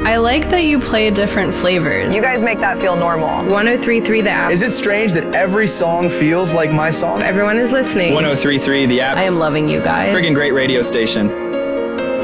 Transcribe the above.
I like that you play different flavors. You guys make that feel normal. 103.3 The App. Is it strange that every song feels like my song? Everyone is listening. 103.3 The App. I am loving you guys. Friggin' great radio station.